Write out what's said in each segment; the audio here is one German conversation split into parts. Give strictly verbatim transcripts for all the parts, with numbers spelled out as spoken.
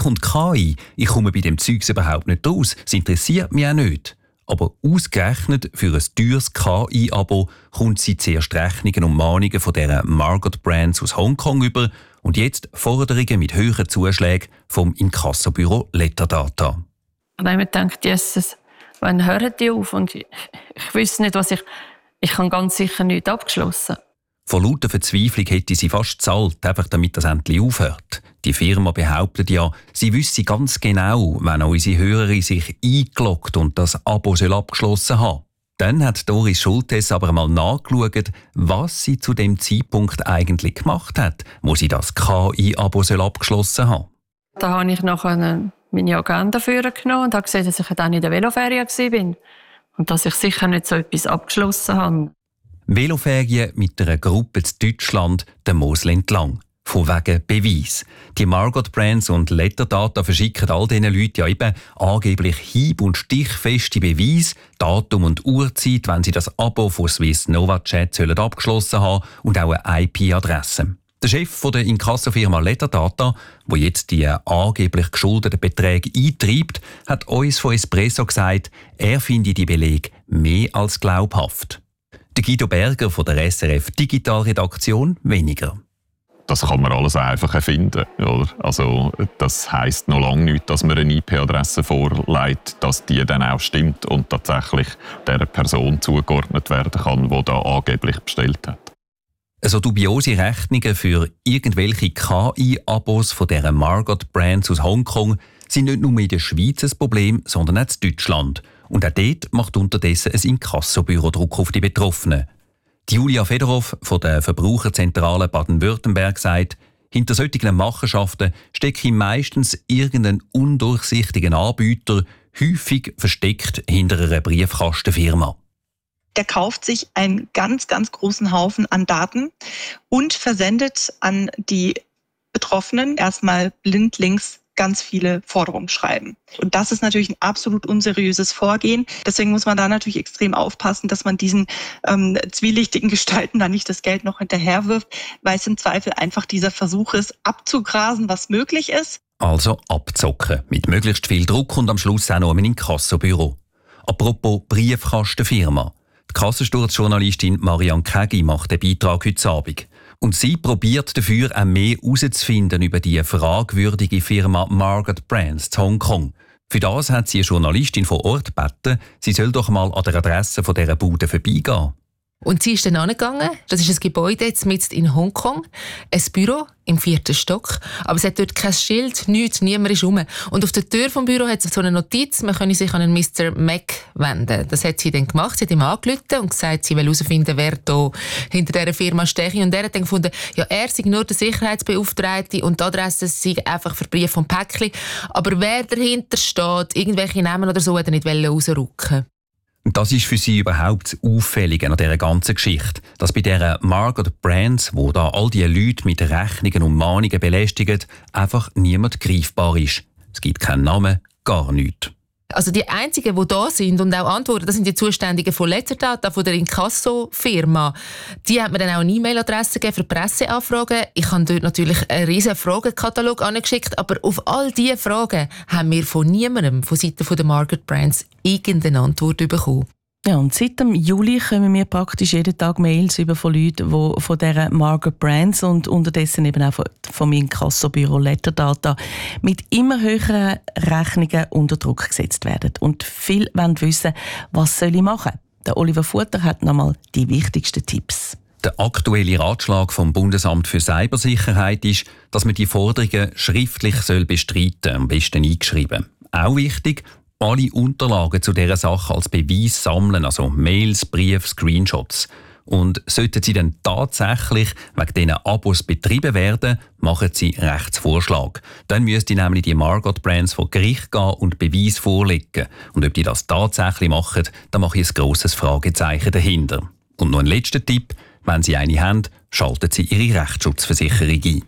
Ich und K I, ich komme bei dem Zeugs überhaupt nicht raus. Es interessiert mich auch nicht. Aber ausgerechnet für ein teures K I-Abo kommt sie zuerst Rechnungen und Mahnungen von dieser Margot Brands aus Hongkong über und jetzt Forderungen mit höheren Zuschlägen vom Inkassobüro Letterdata. Und dann habe ich mir gedacht, Jesus, wann hören die auf? Und ich, ich wüsste nicht, was ich... Ich habe ganz sicher nichts abgeschlossen. Vor lauter Verzweiflung hätte sie fast gezahlt, einfach damit das endlich aufhört. Die Firma behauptet ja, sie wüsste ganz genau, wenn unsere Hörerin sich eingeloggt und das Abo soll abgeschlossen haben. Dann hat Doris Schultes aber mal nachgeschaut, was sie zu dem Zeitpunkt eigentlich gemacht hat, wo sie das K I-Abo soll abgeschlossen haben. Da habe ich nachher meine Agenda vorgenommen und habe gesehen, dass ich dann in der Veloferien war. Und dass ich sicher nicht so etwas abgeschlossen habe. Veloferien mit einer Gruppe in Deutschland, der Mosel entlang. Von wegen Beweis. Die Margot Brands und Letterdata verschicken all diesen Leuten ja eben angeblich hieb- und stichfeste Beweise, Datum und Uhrzeit, wenn sie das Abo von Swiss NovaChat sollen abgeschlossen haben und auch eine I P-Adresse. Der Chef der Inkassofirma Letterdata, der jetzt die angeblich geschuldeten Beträge eintreibt, hat uns von Espresso gesagt, er finde die Belege mehr als glaubhaft. Der Guido Berger von der S R F Digitalredaktion weniger. Das kann man alles einfach erfinden. Oder? Also, das heisst noch lange nicht, dass man eine I P-Adresse vorlegt, dass die dann auch stimmt und tatsächlich der Person zugeordnet werden kann, die da angeblich bestellt hat. So dubiose Rechnungen für irgendwelche K I-Abos von dieser Margot Brands aus Hongkong sind nicht nur in der Schweiz ein Problem, sondern auch in Deutschland. Und auch dort macht unterdessen ein Inkassobüro Druck auf die Betroffenen. Die Julia Fedorov von der Verbraucherzentrale Baden-Württemberg sagt, hinter solchen Machenschaften stecke meistens irgendein undurchsichtiger Anbieter, häufig versteckt hinter einer Briefkastenfirma. Der kauft sich einen ganz, ganz großen Haufen an Daten und versendet an die Betroffenen erstmal blindlings ganz viele Forderungen schreiben. Und das ist natürlich ein absolut unseriöses Vorgehen. Deswegen muss man da natürlich extrem aufpassen, dass man diesen ähm, zwielichtigen Gestalten da nicht das Geld noch hinterherwirft, weil es im Zweifel einfach dieser Versuch ist, abzugrasen, was möglich ist. Also abzocken, mit möglichst viel Druck und am Schluss auch noch ein Inkassobüro. Apropos Briefkastenfirma. Die Kassensturzjournalistin Marianne Kägi macht den Beitrag heute Abend. Und sie probiert dafür auch mehr herauszufinden über die fragwürdige Firma Margot Brands in Hongkong. Für das hat sie eine Journalistin vor Ort gebeten, sie soll doch mal an der Adresse von dieser Bude vorbeigehen. Und sie ist dann angegangen. Das ist ein Gebäude jetzt mitten in Hongkong. Ein Büro im vierten Stock. Aber es hat dort kein Schild, nichts, niemand ist rum. Und auf der Tür vom Büro hat es so eine Notiz, man könne sich an einen Mister Mac wenden. Das hat sie dann gemacht. Sie hat ihm angerufen und gesagt, sie will herausfinden, wer da hinter dieser Firma steche. Und er hat dann gefunden, ja, er sei nur der Sicherheitsbeauftragte und die Adresse sei einfach für Brief vom Päckchen. Aber wer dahinter steht, irgendwelche Namen oder so, hat er nicht rausrücken. Und das ist für sie überhaupt das Auffällige an dieser ganzen Geschichte. Dass bei dieser Margot Brands, wo da all diese Leute mit Rechnungen und Mahnungen belästigen, einfach niemand greifbar ist. Es gibt keinen Namen, gar nichts. Also die einzigen, die da sind und auch antworten, das sind die Zuständigen von Letterdata, von der Inkasso-Firma. Die hat mir dann auch eine E-Mail-Adresse gegeben für Presseanfragen. Ich habe dort natürlich einen riesen Fragenkatalog angeschickt, aber auf all diese Fragen haben wir von niemandem von Seiten der Margot Brands irgendeine Antwort bekommen. Ja, und seit dem Juli kommen wir praktisch jeden Tag Mails über von Leuten, die von dieser Margot Brands und unterdessen eben auch vom Inkassobüro Letterdata mit immer höheren Rechnungen unter Druck gesetzt werden. Und viele wollen wissen, was soll ich machen? Der Oliver Futter hat nochmal die wichtigsten Tipps. Der aktuelle Ratschlag vom Bundesamt für Cybersicherheit ist, dass man die Forderungen schriftlich bestreiten soll, am besten eingeschrieben. Auch wichtig, alle Unterlagen zu dieser Sache als Beweis sammeln, also Mails, Briefe, Screenshots. Und sollten sie dann tatsächlich wegen diesen Abos betrieben werden, machen sie Rechtsvorschlag. Dann müsste nämlich die Margot Brands vor Gericht gehen und Beweis vorlegen. Und ob die das tatsächlich machen, da mache ich ein grosses Fragezeichen dahinter. Und noch ein letzter Tipp: Wenn Sie eine haben, schalten Sie Ihre Rechtsschutzversicherung ein.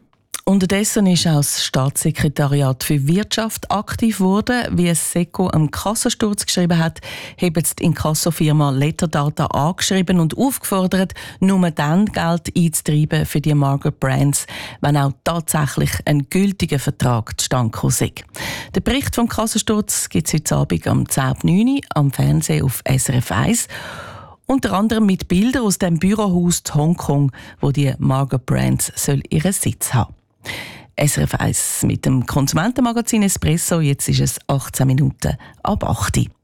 Unterdessen ist auch das Staatssekretariat für Wirtschaft aktiv geworden. Wie es SECO am Kassensturz geschrieben hat, haben die Inkassofirma Letterdata angeschrieben und aufgefordert, nur dann Geld einzutreiben für die Margot Brands, wenn auch tatsächlich ein gültiger Vertrag zustande gekommen sei. Den Bericht vom Kassensturz gibt es heute Abend um zehn Uhr neun am Fernsehen auf S R F eins. Unter anderem mit Bildern aus dem Bürohaus in Hongkong, wo die Margot Brands soll ihren Sitz haben. S R F eins mit dem Konsumentenmagazin Espresso. Jetzt ist es achtzehn Minuten ab acht Uhr.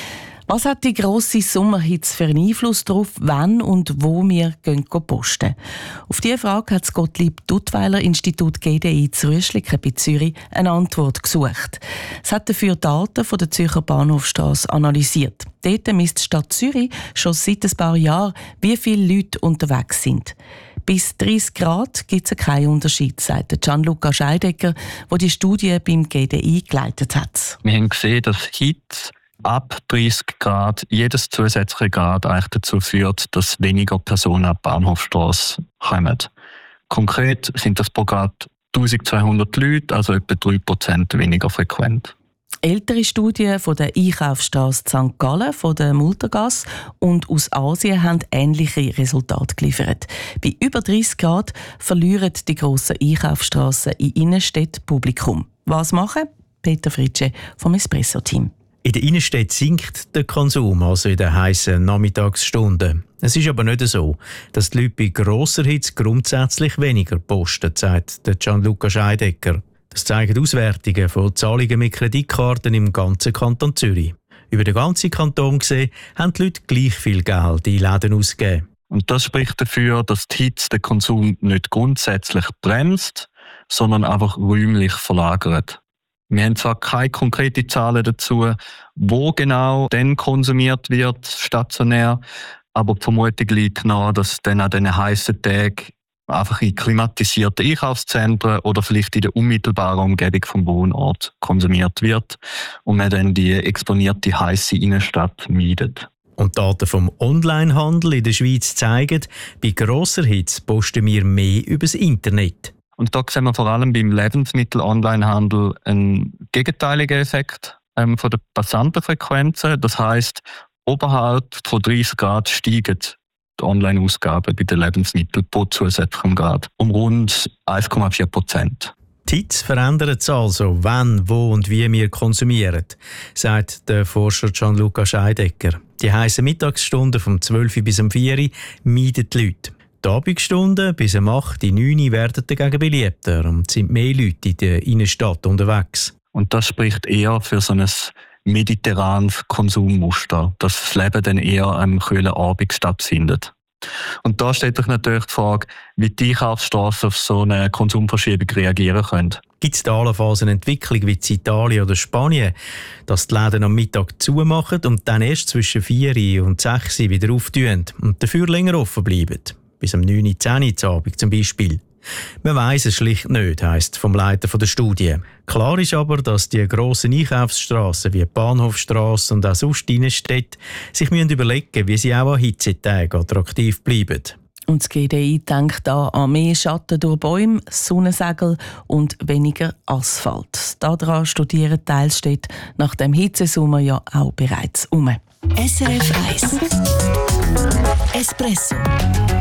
Was hat die grosse Sommerhitze für einen Einfluss darauf, wann und wo wir gehen posten? Auf diese Frage hat das Gottlieb-Duttweiler-Institut G D I zu Rüschliken bei Zürich eine Antwort gesucht. Es hat dafür Daten von der Zürcher Bahnhofstrasse analysiert. Dort misst die Stadt Zürich schon seit ein paar Jahren, wie viele Leute unterwegs sind. Bis dreißig Grad gibt es keinen Unterschied, sagt Gianluca Scheidecker, der die Studie beim G D I geleitet hat. Wir haben gesehen, dass Hitze ab dreißig Grad jedes zusätzliche Grad eigentlich dazu führt, dass weniger Personen an die Bahnhofstrasse kommen. Konkret sind das pro Grad eintausendzweihundert Leute, also etwa drei Prozent weniger frequent. Ältere Studien von der Einkaufsstrasse Sankt Gallen, von der Multergasse und aus Asien haben ähnliche Resultate geliefert. Bei über dreißig Grad verlieren die grossen Einkaufsstrassen in Innenstädten Publikum. Was machen? Peter Fritsche vom Espresso-Team. In der Innenstadt sinkt der Konsum, also in den heissen Nachmittagsstunden. Es ist aber nicht so, dass die Leute bei grosser Hitze grundsätzlich weniger posten, sagt der Gianluca Scheidecker. Das zeigen Auswertungen von Zahlungen mit Kreditkarten im ganzen Kanton Zürich. Über den ganzen Kanton gesehen haben die Leute gleich viel Geld in Läden ausgegeben. Und das spricht dafür, dass die Hitze den Konsum nicht grundsätzlich bremst, sondern einfach räumlich verlagert. Wir haben zwar keine konkreten Zahlen dazu, wo genau denn konsumiert wird, stationär, aber die Vermutung liegt nahe, dass dann an diesen heissen Tagen einfach in klimatisierten Einkaufszentren oder vielleicht in der unmittelbaren Umgebung vom Wohnort konsumiert wird und man dann die exponierte heisse Innenstadt meidet. Und Daten vom Onlinehandel in der Schweiz zeigen, bei grosser Hitze posten wir mehr übers Internet. Und da sehen wir vor allem beim Lebensmittel-Onlinehandel einen gegenteiligen Effekt ähm, von der Passantenfrequenzen. Das heisst, oberhalb von dreißig Grad steigen die Online-Ausgaben bei den Lebensmitteln pro zusätzlichem Grad um rund eins Komma vier Prozent. Die Hitze verändert es also, wann, wo und wie wir konsumieren, sagt der Forscher Gianluca Scheidecker. Die heissen Mittagsstunden vom zwölf bis um vier Uhr meiden die Leute. Die Abendstunden bis um acht, neun Uhr werden dagegen beliebter und sind mehr Leute in der Innenstadt unterwegs. Und das spricht eher für so ein mediterranes Konsummuster, dass das Leben dann eher am kühlen Abend stattfindet. Und da stellt sich natürlich die Frage, wie die Einkaufsstrassen auf so eine Konsumverschiebung reagieren können. Gibt es da allenfalls eine Entwicklung wie in Italien oder Spanien, dass die Läden am Mittag zumachen und dann erst zwischen vier und sechs wieder auftun und dafür länger offen bleiben? Bis um neun Uhr, zehn Uhr Abend zum Beispiel. Man weiss es schlicht nicht, heisst vom Leiter der Studie. Klar ist aber, dass die grossen Einkaufsstrassen wie die Bahnhofstrasse und auch sonst Innenstädte sich überlegen müssen, wie sie auch an Hitzetagen attraktiv bleiben. Und das G D I denkt da an mehr Schatten durch Bäume, Sonnensegel und weniger Asphalt. Daran studieren Teilstädte nach dem Hitzesommer ja auch bereits um. S R F eins Espresso